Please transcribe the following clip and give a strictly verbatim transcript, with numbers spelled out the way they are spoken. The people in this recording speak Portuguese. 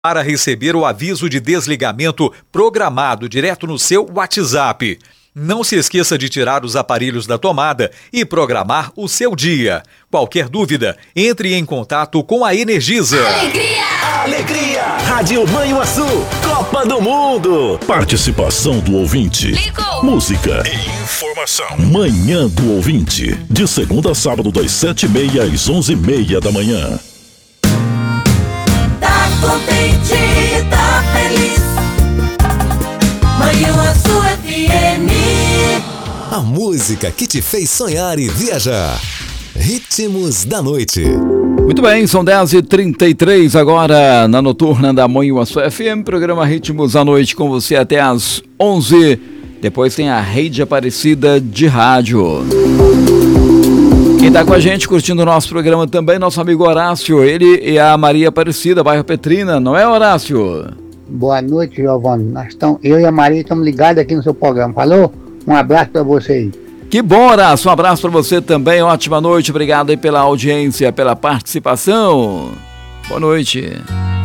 para receber o aviso de desligamento programado direto no seu WhatsApp. Não se esqueça de tirar os aparelhos da tomada e programar o seu dia. Qualquer dúvida, entre em contato com a Energisa. Alegria! Alegria! Rádio Manhuaçu, Copa do Mundo. Participação do ouvinte. Ligou. Música e informação. Manhã do ouvinte. De segunda a sábado, das sete e meia às onze e meia da manhã. Tá contente, tá feliz. Manhuaçu F M. A música que te fez sonhar e viajar. Ritmos da noite. Muito bem, são dez e trinta e três agora na noturna da Manhuaçu F M, programa Ritmos da Noite com você até às onze. Depois tem a Rede Aparecida de Rádio. Quem está com a gente curtindo o nosso programa também, nosso amigo Horácio, ele e a Maria Aparecida, bairro Petrina, não é, Horácio? Boa noite, Giovanni. Nós estamos, eu e a Maria estamos ligados aqui no seu programa, falou? Um abraço para vocês. Que bom, Horácio, um abraço para você também, ótima noite, obrigado aí pela audiência, pela participação. Boa noite.